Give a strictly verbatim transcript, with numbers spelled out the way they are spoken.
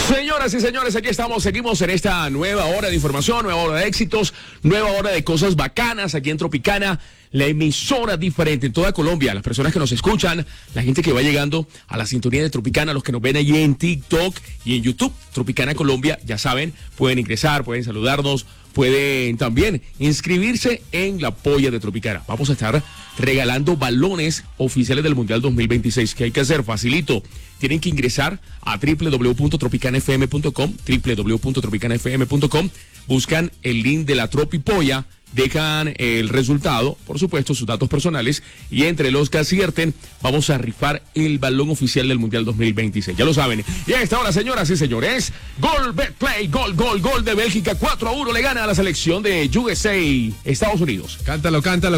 Señoras y señores, aquí estamos, seguimos en esta nueva hora de información, nueva hora de éxitos, nueva hora de cosas bacanas aquí en Tropicana, la emisora diferente en toda Colombia. Las personas que nos escuchan, la gente que va llegando a la sintonía de Tropicana, los que nos ven allí en TikTok y en YouTube, Tropicana Colombia, ya saben, pueden ingresar, pueden saludarnos, pueden también inscribirse en la polla de Tropicana. Vamos a estar regalando balones oficiales del Mundial dos mil veintiséis. ¿Qué hay que hacer? Facilito. Tienen que ingresar a doble u doble u doble u punto tropicana f m punto com, doble u doble u doble u punto tropicana f m punto com, buscan el link de la Tropipolla, dejan el resultado, por supuesto, sus datos personales, y entre los que acierten, vamos a rifar el balón oficial del Mundial dos mil veintiséis. Ya lo saben. Y a esta hora, señoras y señores, gol, Betplay, gol, gol, gol de Bélgica, cuatro a uno le gana a la selección de U S A, Estados Unidos. Cántalo, cántalo.